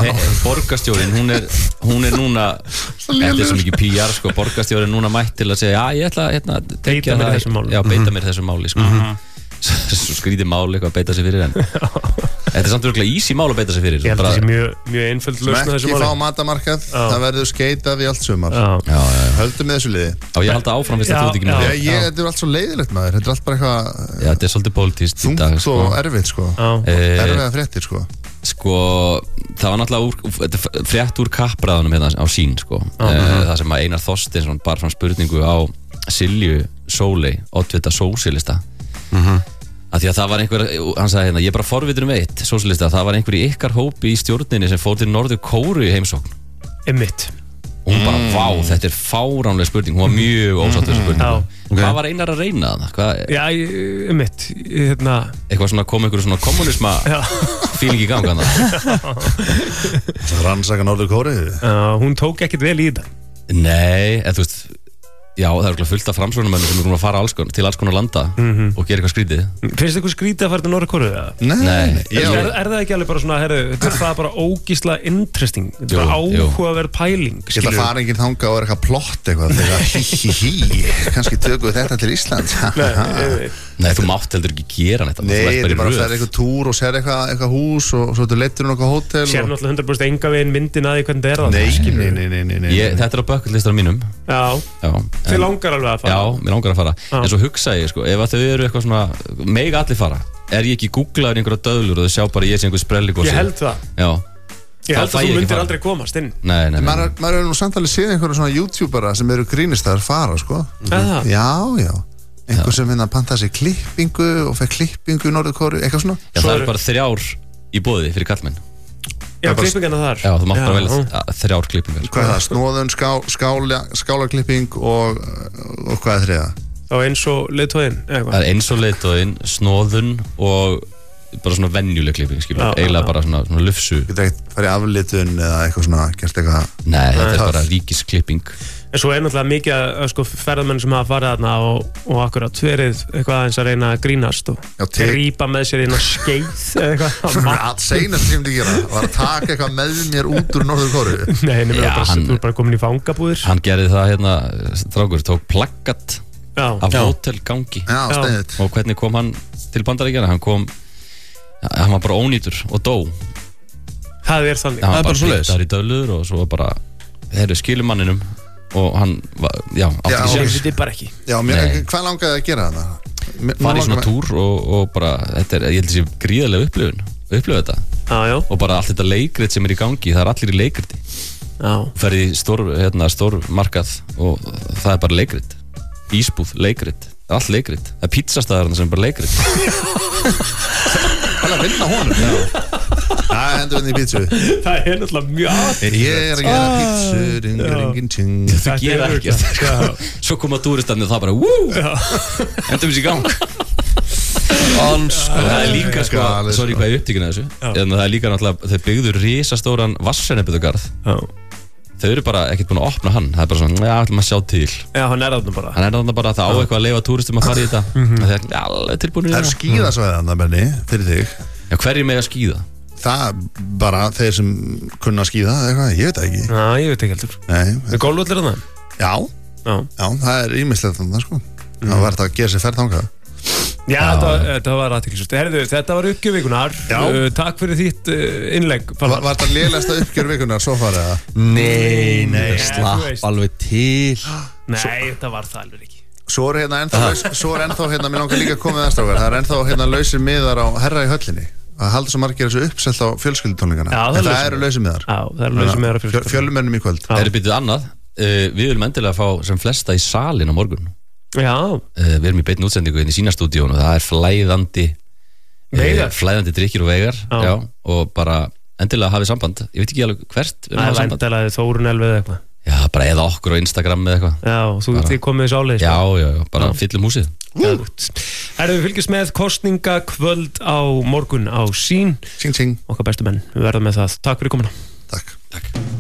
borgarstjórinn, hún er núna eftir svo mikið PR, sko, borgarstjórinn núna mætt til að segja, ég ætla að beita mér þessu máli. Já, beita mér þessu máli, sko. Svo skrítið máli eitthvað að beita sig fyrir en þetta samt örgulega easy mál að beita sig fyrir. Ég held að það sé mjög einföld lausn á þessu máli. Ekki fá matamarkað, það verður skeitað í allt sumar. Höldum með þessu liði. Já, ég held að áfram fyrst að þú ert ekki með. Þetta er allt svo leiðilegt, maður. Þetta er allt bara eitthvað. Já, þetta er svolítið pólitískt í dag, sko. Þungt og erfitt, sko. Erfiða fréttir, sko. Sko, það var náttúrulega frétt úr kappræðunum hérna á Sín, sko. Það sem að Einar Þorsteinsson bar fram spurningu á Silju Sóley, oddvita sósíalista. Að því að það var einhver, hann sagði hérna, ég er bara forvitur eitt, sósíalista, það var einhver í ykkar hópi í stjórninni sem fór til Norður Kóreu í heimsókn. Einmitt. Og hún bara, vá, þetta er fáránleg spurning, hún var mjög ósátt við þessu spurningu. Hvað var Einar að reyna það? Já, einmitt, hérna... Eitthvað svona, kom einhverju svona kommunisma feeling í gang, Það rannsaka Norður Kóreu. Hún tók ekkert vel í þetta. Nei, en þú veist, já, það er fullt af framsóknarmönnum sem eru að fara til alls konar landa og gera eitthvað skrítið. Finnst eitthvað skrítið að fara til Norður Kóreu? Nei. Er það ekki alveg bara svona, þetta er það bara ógísla interesting, þetta er áhugaverð pæling. Ég ætla að fara enginn þanga og er eitthvað plott eitthvað, þegar kannski tökum við þetta til Íslands. Nei, þú mátt heldur ekki gera neitt. Nei, þetta er bara að ferja eitthvað túr og sér eitthvað hús og svo þú leittur um eitthvað hótel. Sér náttúrulega 100% enga veginn myndin að því hvernig þetta er það. Nei. Þetta er á bucketlistanum mínum. Já. Þið langar alveg að fara? Já, mér langar að fara. En svo hugsa ég, sko, ef að þau eru eitthvað svona, mega allir fara, er ég ekki googlaður einhverja döðlur og þau sjá bara ég sé einhver sprelligossi. Ég held það. Já. Ég held að þú myndir aldrei komast inn. Nei. Maður hefur nú samtalið séð einhverja svona YouTubera sem eru grínistar fara, sko. Já. Einhver sem pantaði sér klippingu og fekk klippingu í Norður Kóreu, eitthvað svona. Já, það eru bara 3 í boði fyrir kallmenn. Já, klippingarna þar. Já, þú mátt bara velja 3 klippingar. Hvað er það? Snóðun, skálarklipping og hvað er þriða? Þá eins og leiðtoginn? Það er eins og leiðtoginn, snóðun og bara svona venjuleg klipping, skilur. Eiginlega bara svona lufsu. Getur ekkert farið aflitun eða eitthvað svona, gert eitthvað? Nei, þetta er bara ríkisklipping. En svo er náttúrulega mikið að sko, ferðamenn sem hafa farið þarna og akkurat verið eitthvað aðeins að reyna að grínast og grípa með sér inn á skeið eða eitthvað. Það seinast sem þið gera var að taka eitthvað með mér út úr Norður Kóreu. Nei, þú er bara komin í fangabúðir. Hann gerði það hérna, strákur, tók plakkat af hótelgangi. Já, steinit. Og hvernig kom hann til Bandaríkjanna? Hann var bara ónýtur og dó. Það er þannig. Það er bara svoleiðis. Það er í döðlur og svo bara, skilum manninum. Og hann, átti ekki sér. Þetta er bara ekki. Já, hvað langaði að gera það? Fara í svona túr og bara, þetta er, ég held að sé gríðarlega upplifa þetta. Já. Og bara allt þetta leikrit sem er í gangi, það er allir í leikriti. Já. Ferði í stór markað og það er bara leikrit. Ísbúð, leikrit, allt leikrit. Það er pizzastæðarna sem er bara leikrit. Það er að vinna honum. Það hendur henni í pítsu. Það er náttúrulega mjög aðeins. Ég er að gera pítsu. Þú gera ekkert. Svo koma túristanir og það bara endum við sér í gang. Það er líka, sko, sorry hvað ég upptíkin að þessu, en það er líka náttúrulega, þau byggður risastóran Vatnssennibyggðargarð. Þau eru bara ekkert búin að opna hann. Það er bara svona, ætlum að sjá til. Já, hann er þarna bara. Það á eitthvað að leyfa túristum að fara í þetta. Það er alveg tilbúinir. Það er skíðasvæðið þarna, Benni, fyrir þig. Já, hverjir með að skíða? Það bara þeir sem kunna að skíða, eitthvað, ég veit það ekki. Já, ég veit ekki heldur. Nei. Er golfvöllur þarna? Já, það er ýmislegt þarna, sko. Það var þetta að gera sér ferð þangað. Já, þetta var aðteklisvert. Herðu, þetta var uppgjörvikunar. Takk fyrir þitt innlegg. Var þetta lélegasta uppgjörvikunar svo farið það? Nei, slapp alveg til. Nei, þetta var það alveg ekki. Svo er ennþá hérna, mér langar líka að koma með það strákar. Það er ennþá hérna lausir miðar á Herra í höllinni. Það haldur svo margir þessu uppselt á fjölskyldutónleikana. En það eru lausir miðar. Já, það eru lausir miðar á fjölskyldutónleikana. Fjölmennum í kvöld. Það er byttið annað. Við viljum endilega fá sem flesta í salin á morgun. Já. Við erum í beinni útsendingu inn í Sýnastúdíónu. Það er flæðandi drykkir og veigar. Já. Og bara endilega hafið samband. Ég veit ekki alveg hvert við hafið samband. Það er Þórun Elvi eða eitthvað. Já, bara eða okkur á Instagram eða eitthvað. Já, þið komið þessu áleiðis. Já, bara fyllum húsið. Við fylgjumst með kosningakvöld á morgun á Sín. Sín. Okkar bestu menn, við verðum með það. Takk fyrir komuna. Takk.